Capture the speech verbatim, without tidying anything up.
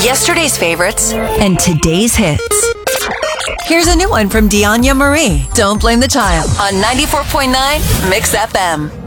Yesterday's favorites and today's hits. Here's a new one from Deanya Marie. Don't blame the child on ninety-four point nine Mix F M.